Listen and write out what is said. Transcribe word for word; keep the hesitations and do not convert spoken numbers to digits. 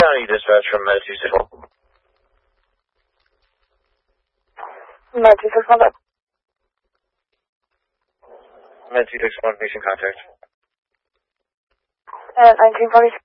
County Dispatch from Med two six one. Med two six one. Med two six one, patient contact. And nineteen forty-six.